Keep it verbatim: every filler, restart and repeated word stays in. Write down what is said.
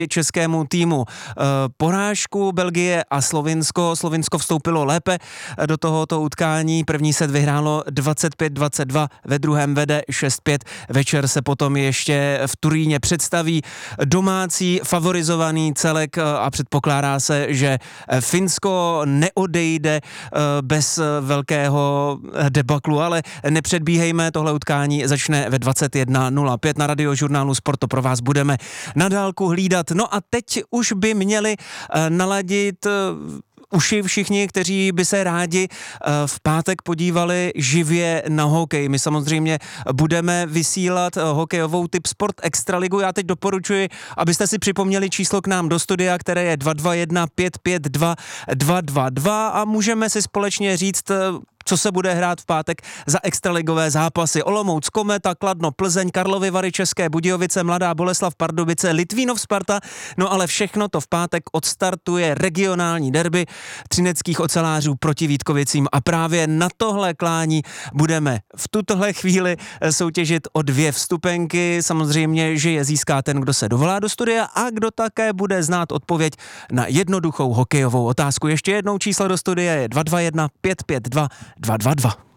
českému týmu porážku Belgie a Slovinsko. Slovinsko vstoupilo lépe do tohoto utkání. První set vyhrálo dvacet pět dvacet dva, ve druhém vede šest pět. Večer se potom ještě v Turíně představí domácí favorizovaný celek a předpokládá se, že Finsko neodejde bez velkého debaklu, ale nepředbíhejme, tohle utkání začne ve dvacet jedna nula pět. Na Radiožurnálu Sport to pro vás budeme na dálku hlídat. No a teď už by měli naladit uši všichni, kteří by se rádi v pátek podívali živě na hokej. My samozřejmě budeme vysílat hokejovou Tip Sport Extraligu. Já teď doporučuji, abyste si připomněli číslo k nám do studia, které je dva dva jedna pět pět dva dva dva dva a můžeme si společně říct, co se bude hrát v pátek za extraligové zápasy. Olomouc, Kometa, Kladno, Plzeň, Karlovy Vary, České Budějovice, Mladá Boleslav, Pardubice, Litvínov, Sparta. No ale všechno to v pátek odstartuje regionální derby třineckých ocelářů proti Vítkovicím a právě na tohle klání budeme v tutohle chvíli soutěžit o dvě vstupenky. Samozřejmě, že je získá ten, kdo se dovolá do studia a kdo také bude znát odpověď na jednoduchou hokejovou otázku. Ještě jednou číslo do studia je dva dva jedna pět pět dva dva dva dva.